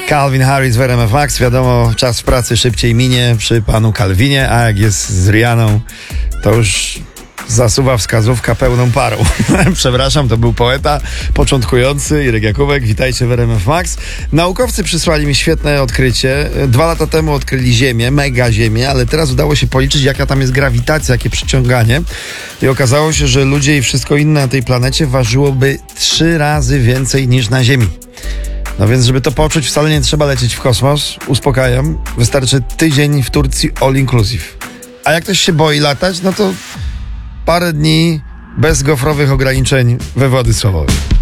Calvin Harris w RMF Max. Wiadomo, czas w pracy szybciej minie przy panu Calvinie, a jak jest z Rihanną, to już zasuwa wskazówka pełną parą. Przepraszam, to był poeta początkujący, Irek Jakubek. Witajcie w RMF Max. Naukowcy przysłali mi świetne odkrycie. 2 lata temu odkryli Ziemię, mega Ziemię, ale teraz udało się policzyć, jaka tam jest grawitacja, jakie przyciąganie. I okazało się, że ludzie i wszystko inne na tej planecie ważyłoby 3 razy więcej niż na Ziemi. No więc, żeby to poczuć, wcale nie trzeba lecieć w kosmos. Uspokajam. Wystarczy tydzień w Turcji all inclusive. A jak ktoś się boi latać, no to parę dni bez gofrowych ograniczeń we Władysławowie.